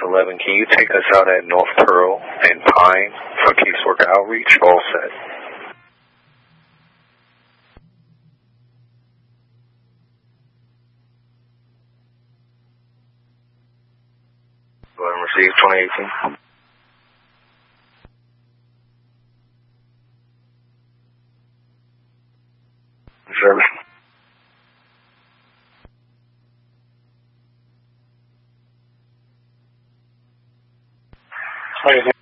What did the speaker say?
11, can you take us out at North Pearl and Pine for caseworker outreach? All set. Go ahead and receive 2018. Service. Okay.